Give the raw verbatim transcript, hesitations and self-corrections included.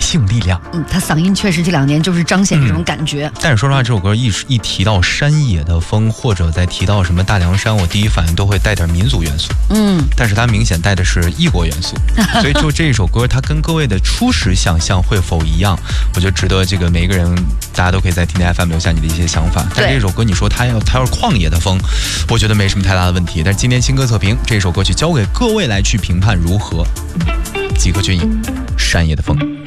性力量。 嗯，他嗓音确实这两年就是彰显这种感觉。 嗯、但是说实话，这首歌一一提到山野的风，或者在提到什么大凉山，我第一反应都会带点民族元素。嗯，但是它明显带的是异国元素，所以就这一首歌，它跟各位的初始想象会否一样？我觉得值得这个每一个人，大家都可以在听听 F M 留下你的一些想法。但这首歌你说它要它要是旷野的风，我觉得没什么太大的问题。但是今天新歌测评这首歌曲交给各位来去评判如何。即刻军营，山野的风。